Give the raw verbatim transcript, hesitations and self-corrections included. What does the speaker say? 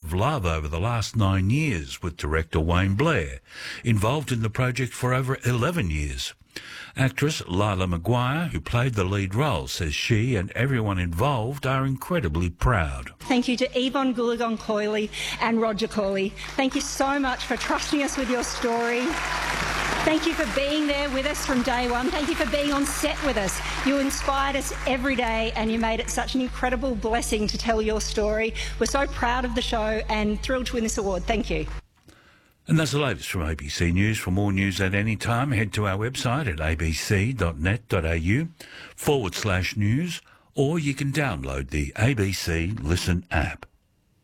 of love over the last nine years with director Wayne Blair, involved in the project for over eleven years. Actress Lila Maguire, who played the lead role, says she and everyone involved are incredibly proud. Thank you to Yvonne Goolagong-Coyley and Roger Corley. Thank you so much for trusting us with your story. Thank you for being there with us from day one. Thank you for being on set with us. You inspired us every day and you made it such an incredible blessing to tell your story. We're so proud of the show and thrilled to win this award. Thank you. And that's the latest from A B C News. For more news at any time, head to our website at abc.net.au forward slash news, or you can download the A B C Listen app.